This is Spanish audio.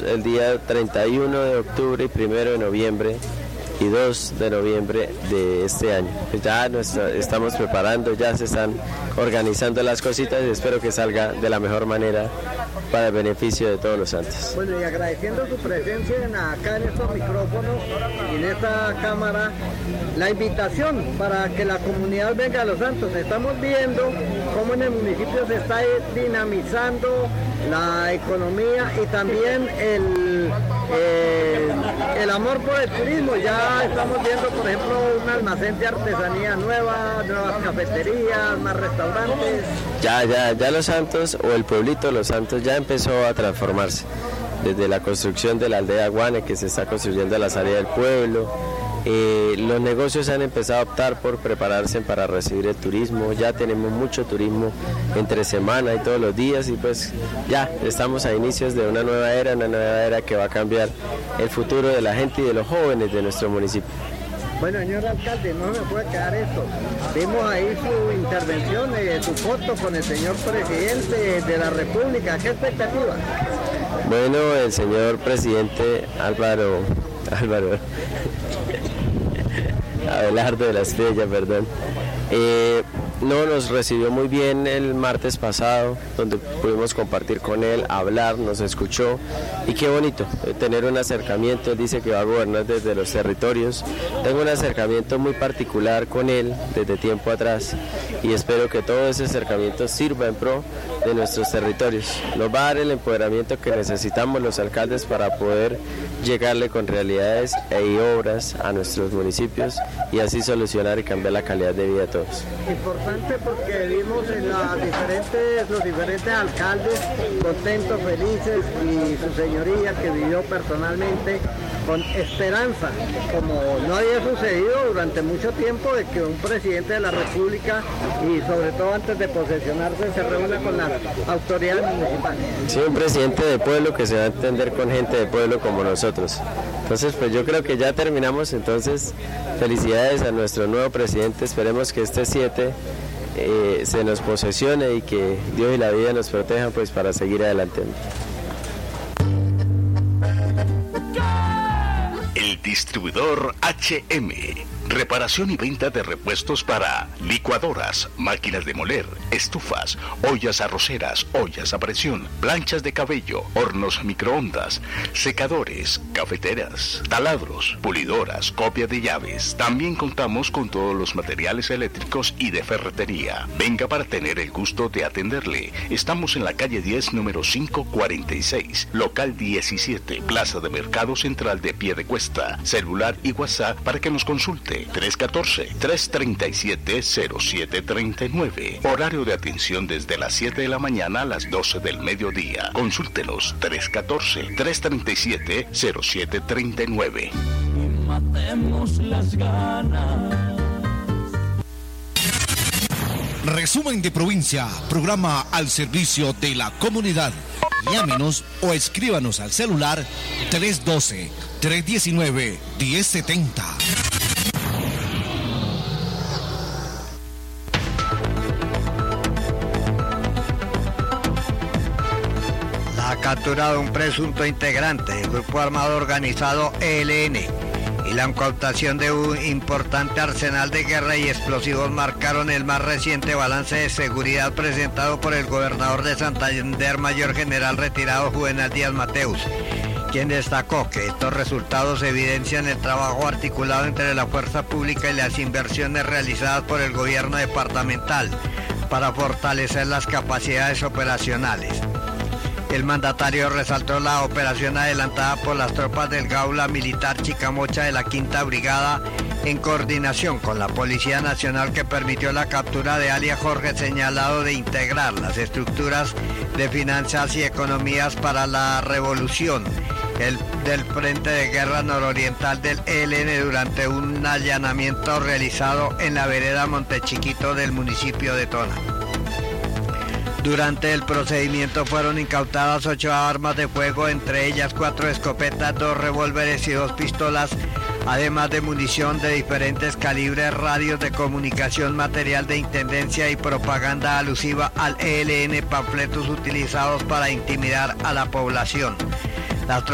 el día 31 de octubre y 1 de noviembre y 2 de noviembre de este año. Pues ya estamos preparando, ya se están organizando las cositas y espero que salga de la mejor manera para el beneficio de todos los santos. Bueno, y agradeciendo su presencia acá en estos micrófonos y en esta cámara, la invitación para que la comunidad venga a Los Santos. Estamos viendo cómo en el municipio se está dinamizando la economía y también el amor por el turismo. Ya estamos viendo, por ejemplo, un almacén de artesanía nuevas cafeterías, más restaurantes. Ya Los Santos, o el pueblito Los Santos, ya empezó a transformarse. Desde la construcción de la aldea Guane, que se está construyendo a la salida del pueblo. Los negocios han empezado a optar por prepararse para recibir el turismo. Ya tenemos mucho turismo entre semana y todos los días, y pues ya estamos a inicios de una nueva era que va a cambiar el futuro de la gente y de los jóvenes de nuestro municipio. Bueno, señor alcalde, no me puede quedar esto. Vimos ahí su intervención, su foto con el señor presidente de la República. ¿Qué expectativa? Bueno, el señor presidente Abelardo de la Estrella, perdón. Nos recibió muy bien el martes pasado, donde pudimos compartir con él, hablar, nos escuchó, y qué bonito tener un acercamiento. Él dice que va a gobernar desde los territorios. Tengo un acercamiento muy particular con él desde tiempo atrás, y espero que todo ese acercamiento sirva en pro de nuestros territorios. Nos va a dar el empoderamiento que necesitamos los alcaldes para poder llegarle con realidades y obras a nuestros municipios y así solucionar y cambiar la calidad de vida de todos. Importante porque vimos en los diferentes alcaldes contentos, felices, y su señoría que vivió personalmente con esperanza, como no había sucedido durante mucho tiempo, de que un presidente de la República, y sobre todo antes de posesionarse, se reúne con las autoridades municipales. Sí, un presidente de pueblo que se va a entender con gente de pueblo como nosotros. Entonces, pues yo creo que ya terminamos. Entonces, felicidades a nuestro nuevo presidente. Esperemos que este 7 se nos posesione y que Dios y la vida nos protejan, pues, para seguir adelante. El distribuidor HM. Reparación y venta de repuestos para licuadoras, máquinas de moler, estufas, ollas arroceras, ollas a presión, planchas de cabello, hornos microondas, secadores, cafeteras, taladros, pulidoras, copia de llaves. También contamos con todos los materiales eléctricos y de ferretería. Venga para tener el gusto de atenderle. Estamos en la calle 10, número 546, local 17, Plaza de Mercado Central de Piedecuesta. Celular y WhatsApp para que nos consulte. 314-337-0739. Horario de atención desde las 7 de la mañana a las 12 del mediodía. Consúltenos 314-337-0739. Y matemos las ganas. Resumen de provincia, programa al servicio de la comunidad. Llámenos o escríbanos al celular 312-319-1070. La captura de un presunto integrante del grupo armado organizado ELN y la incautación de un importante arsenal de guerra y explosivos marcaron el más reciente balance de seguridad presentado por el gobernador de Santander, mayor general retirado Juvenal Díaz Mateus, quien destacó que estos resultados evidencian el trabajo articulado entre la fuerza pública y las inversiones realizadas por el gobierno departamental para fortalecer las capacidades operacionales. El mandatario resaltó la operación adelantada por las tropas del Gaula Militar Chicamocha de la Quinta Brigada en coordinación con la Policía Nacional, que permitió la captura de alias Jorge, señalado de integrar las estructuras de finanzas y economías para la revolución del Frente de Guerra Nororiental del ELN durante un allanamiento realizado en la vereda Montechiquito del municipio de Tona. Durante el procedimiento fueron incautadas 8 armas de fuego, entre ellas 4 escopetas, 2 revólveres y 2 pistolas, además de munición de diferentes calibres, radios de comunicación, material de intendencia y propaganda alusiva al ELN, panfletos utilizados para intimidar a la población. Las